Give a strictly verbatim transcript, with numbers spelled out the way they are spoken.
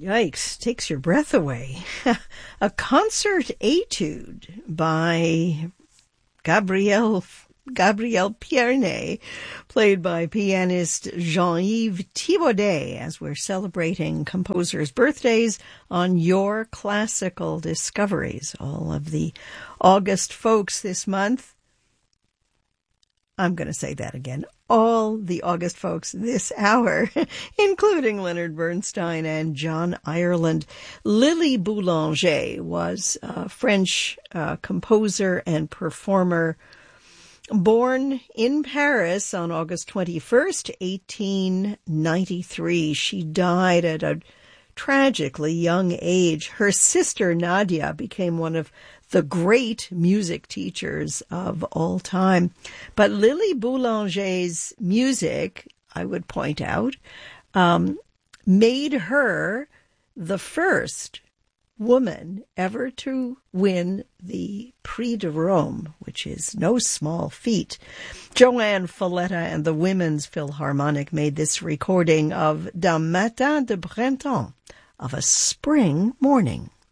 Yikes, takes your breath away. A concert etude by Gabriel Gabriel Pierné, played by pianist Jean-Yves Thibaudet, as we're celebrating composers' birthdays on Your Classical Discoveries. All of the August folks this month. I'm going to say that again. All the August folks this hour, including Leonard Bernstein and John Ireland. Lily Boulanger was a French uh, composer and performer, born in Paris on August twenty-first, eighteen ninety-three. She died at a tragically young age. Her sister Nadia became one of the great music teachers of all time. But Lily Boulanger's music, I would point out, um, made her the first woman ever to win the Prix de Rome, which is no small feat. Joanne Folletta and the Women's Philharmonic made this recording of D'un matin de printemps, of a spring morning.